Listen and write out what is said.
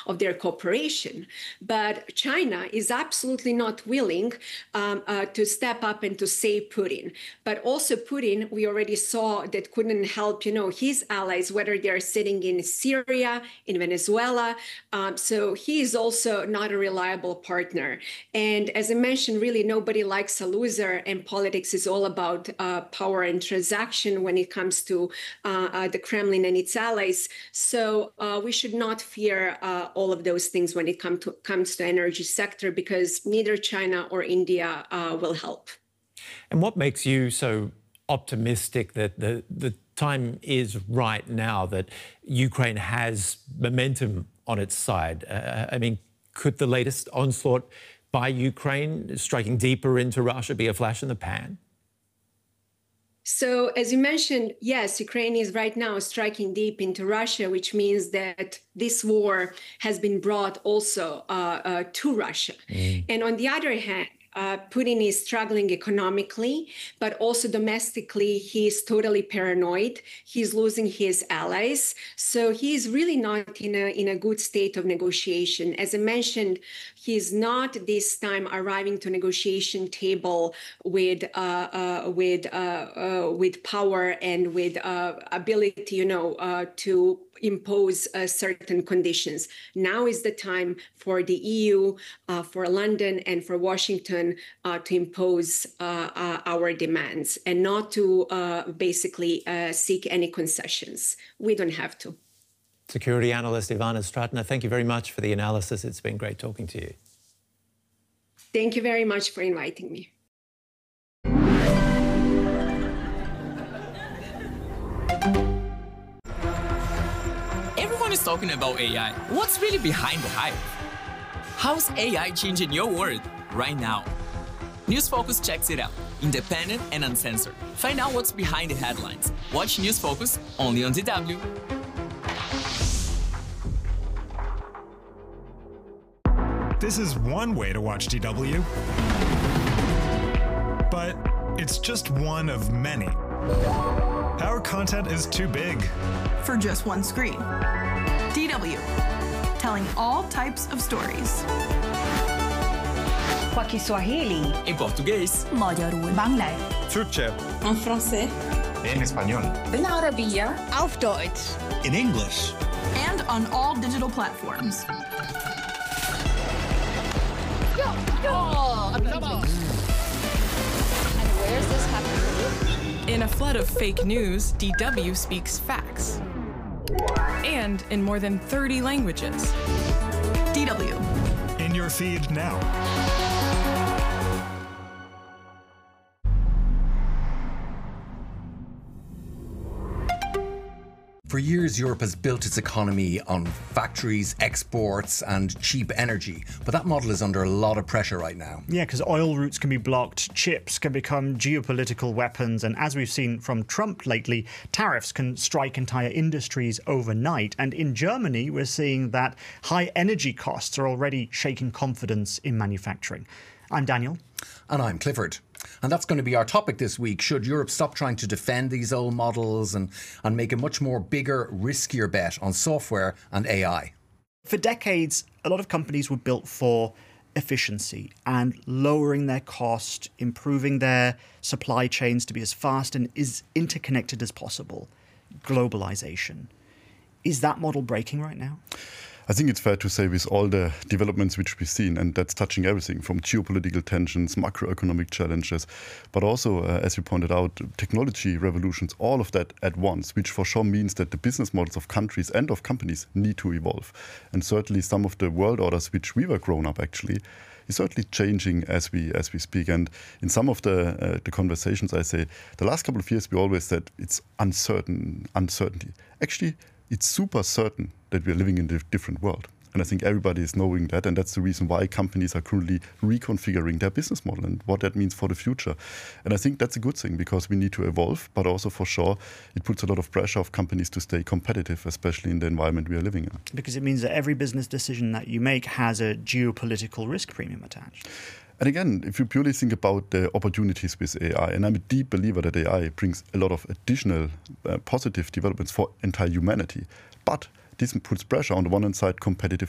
of their cooperation. But China is absolutely not willing to step up and to save Putin. But also Putin, we already saw that couldn't help, his allies, whether they're sitting in Syria, in Venezuela. So he is also not a reliable partner. And as I mentioned, really nobody likes a loser, and politics is all about power and transaction when it comes to the Kremlin and its allies. So we should not fear all of those things when it comes to energy sector, because neither China or India will help. And what makes you so optimistic that the time is right now, that Ukraine has momentum on its side? I mean, could the latest onslaught by Ukraine, striking deeper into Russia, be a flash in the pan? So, as you mentioned, yes, Ukraine is right now striking deep into Russia, which means that this war has been brought also to Russia. And on the other hand, Putin is struggling economically, but also domestically, he is totally paranoid. He's losing his allies. So he is really not in a good state of negotiation. As I mentioned, he's not this time arriving to negotiation table with power and with ability, to impose certain conditions. Now is the time for the EU, for London and for Washington to impose our demands and not to basically seek any concessions. We don't have to. Security analyst Ivana Stratna, thank you very much for the analysis. It's been great talking to you. Thank you very much for inviting me. Everyone is talking about AI. What's really behind the hype? How's AI changing your world right now? News Focus checks it out, independent and uncensored. Find out what's behind the headlines. Watch News Focus only on DW. This is one way to watch DW, but it's just one of many. Our content is too big for just one screen. DW, telling all types of stories. Kwa Kiswahili. Em português. Magyarul. Bangla. Türkçe. En français. En español. بالعربية. Auf Deutsch. In English. And on all digital platforms. And where's this happening? In a flood of fake news, DW speaks facts. And in more than 30 languages. DW. In your feed now. For years, Europe has built its economy on factories, exports, and cheap energy. But that model is under a lot of pressure right now. Yeah, because oil routes can be blocked, chips can become geopolitical weapons, and as we've seen from Trump lately, tariffs can strike entire industries overnight. And in Germany, we're seeing that high energy costs are already shaking confidence in manufacturing. I'm Daniel. And I'm Clifford. And that's going to be our topic this week. Should Europe stop trying to defend these old models and make a much more bigger, riskier bet on software and AI? For decades, a lot of companies were built for efficiency and lowering their cost, improving their supply chains to be as fast and as interconnected as possible. Globalization. Is that model breaking right now? I think it's fair to say with all the developments which we've seen, and that's touching everything from geopolitical tensions, macroeconomic challenges, but also, as you pointed out, technology revolutions, all of that at once, which for sure means that the business models of countries and of companies need to evolve. And certainly some of the world orders which we were grown up actually is certainly changing as we speak. And in some of the conversations I say, the last couple of years we always said it's uncertainty. Actually, it's super certain that we're living in a different world. And I think everybody is knowing that, and that's the reason why companies are currently reconfiguring their business model and what that means for the future. And I think that's a good thing because we need to evolve, but also for sure it puts a lot of pressure of companies to stay competitive, especially in the environment we are living in. Because it means that every business decision that you make has a geopolitical risk premium attached. And again, if you purely think about the opportunities with AI, and I'm a deep believer that AI brings a lot of additional positive developments for entire humanity, but this puts pressure on the one hand side competitive